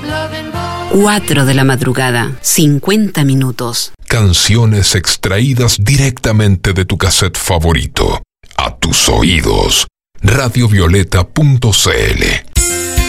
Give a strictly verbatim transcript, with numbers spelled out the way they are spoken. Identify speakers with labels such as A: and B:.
A: cuatro de la madrugada, cincuenta minutos.
B: Canciones extraídas directamente de tu cassette favorito. A tus oídos. radiovioleta punto c l